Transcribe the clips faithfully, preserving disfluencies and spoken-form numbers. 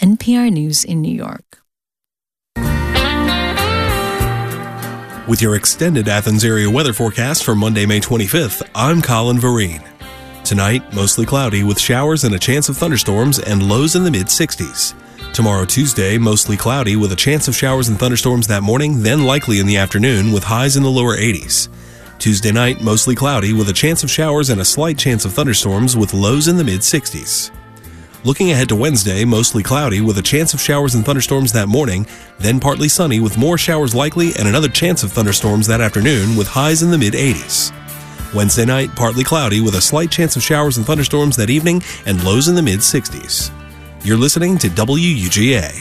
N P R News in New York. With your extended Athens area weather forecast for Monday, May twenty-fifth, I'm Colin Vereen. Tonight, mostly cloudy with showers and a chance of thunderstorms and lows in the mid-sixties. Tomorrow, Tuesday, mostly cloudy with a chance of showers and thunderstorms that morning, then likely in the afternoon with highs in the lower eighties. Tuesday night, mostly cloudy with a chance of showers and a slight chance of thunderstorms with lows in the mid-sixties. Looking ahead to Wednesday, mostly cloudy with a chance of showers and thunderstorms that morning, then partly sunny with more showers likely and another chance of thunderstorms that afternoon with highs in the mid-eighties. Wednesday night, partly cloudy with a slight chance of showers and thunderstorms that evening and lows in the mid-sixties. You're listening to W U G A.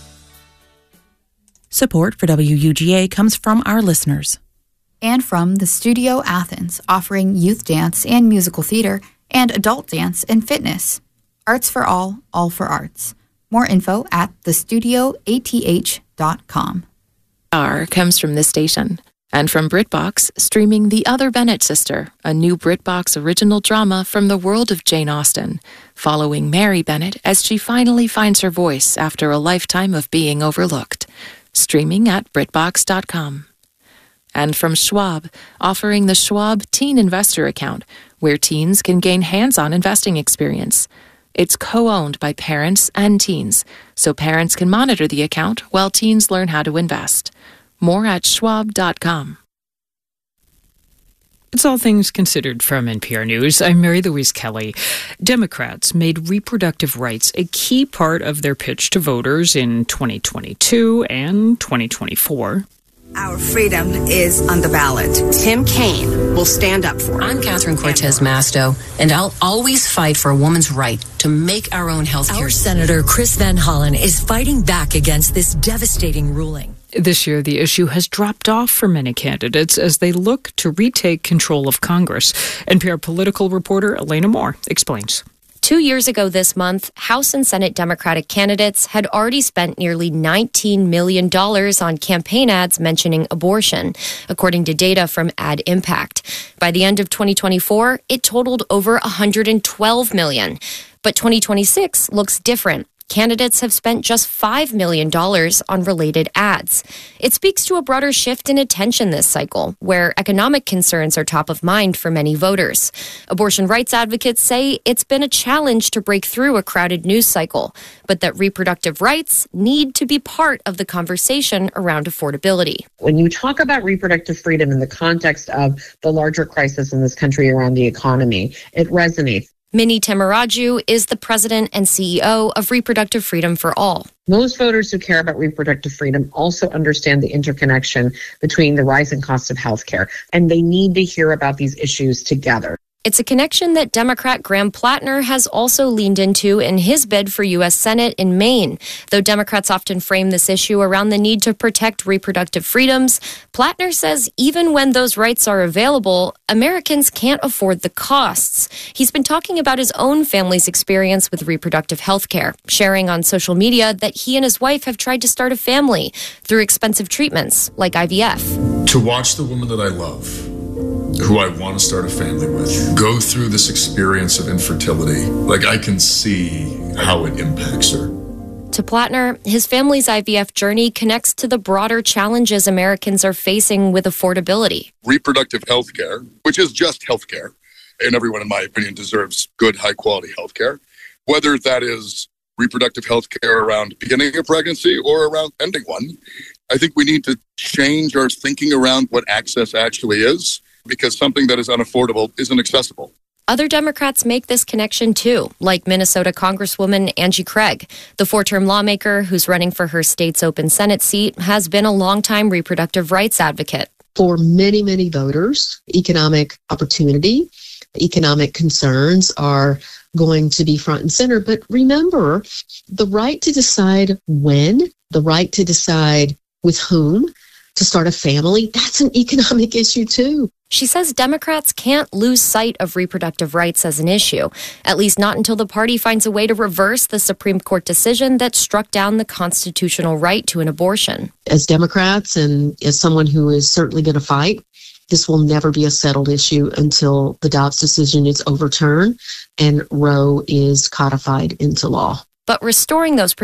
Support for W U G A comes from our listeners. And from the Studio Athens, offering youth dance and musical theater and adult dance and fitness. Arts for all, all for arts. More info at the studio a t h dot com. R comes from this station. And from BritBox, streaming The Other Bennett Sister, a new BritBox original drama from the world of Jane Austen, following Mary Bennett as she finally finds her voice after a lifetime of being overlooked. Streaming at britbox dot com. And from Schwab, offering the Schwab Teen Investor Account, where teens can gain hands-on investing experience. It's co-owned by parents and teens, so parents can monitor the account while teens learn how to invest. More at schwab dot com. It's All Things Considered from N P R News. I'm Mary Louise Kelly. Democrats made reproductive rights a key part of their pitch to voters in twenty twenty-two and twenty twenty-four. Our freedom is on the ballot. Tim Kaine will stand up for it. I'm Catherine Cortez Masto, and I'll always fight for a woman's right to make our own health care. Our Senator Chris Van Hollen is fighting back against this devastating ruling. This year, the issue has dropped off for many candidates as they look to retake control of Congress. N P R political reporter Elena Moore explains. Two years ago this month, House and Senate Democratic candidates had already spent nearly nineteen million dollars on campaign ads mentioning abortion, according to data from Ad Impact. By the end of twenty twenty-four, it totaled over one hundred twelve million dollars. But twenty twenty-six looks different. Candidates have spent just five million dollars on related ads. It speaks to a broader shift in attention this cycle, where economic concerns are top of mind for many voters. Abortion rights advocates say it's been a challenge to break through a crowded news cycle, but that reproductive rights need to be part of the conversation around affordability. When you talk about reproductive freedom in the context of the larger crisis in this country around the economy, it resonates. Minnie Temeraju is the president and C E O of Reproductive Freedom for All. Most voters who care about reproductive freedom also understand the interconnection between the rising cost of healthcare, and they need to hear about these issues together. It's a connection that Democrat Graham Plattner has also leaned into in his bid for U S Senate in Maine. Though Democrats often frame this issue around the need to protect reproductive freedoms, Plattner says even when those rights are available, Americans can't afford the costs. He's been talking about his own family's experience with reproductive health care, sharing on social media that he and his wife have tried to start a family through expensive treatments like I V F. To watch the woman that I love, who I want to start a family with, go through this experience of infertility, like I can see how it impacts her. To Plattner, his family's I V F journey connects to the broader challenges Americans are facing with affordability. Reproductive health care, which is just health care, and everyone, in my opinion, deserves good, high-quality health care, whether that is reproductive health care around beginning a pregnancy or around ending one. I think we need to change our thinking around what access actually is, because something that is unaffordable isn't accessible. Other Democrats make this connection too, like Minnesota Congresswoman Angie Craig. The four-term lawmaker who's running for her state's open Senate seat has been a longtime reproductive rights advocate. For many, many voters, economic opportunity, economic concerns are going to be front and center. But remember, the right to decide when, the right to decide with whom to start a family, that's an economic issue too. She says Democrats can't lose sight of reproductive rights as an issue, at least not until the party finds a way to reverse the Supreme Court decision that struck down the constitutional right to an abortion. As Democrats and as someone who is certainly going to fight, this will never be a settled issue until the Dobbs decision is overturned and Roe is codified into law. But restoring those